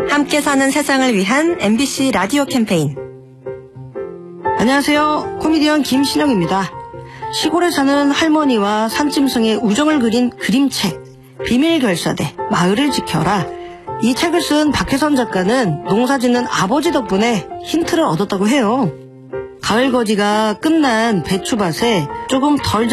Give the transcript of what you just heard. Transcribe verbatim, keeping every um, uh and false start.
함께 사는 세상을 위한 엠비씨 라디오 캠페인. 안녕하세요. 코미디언 김신영입니다. 시골에 사는 할머니와 산짐승의 우정을 그린 그림책 비밀결사대 마을을 지켜라. 이 책을 쓴 박혜선 작가는 농사짓는 아버지 덕분에 힌트를 얻었다고 해요. 가을 거지가 끝난 배추밭에 조금 덜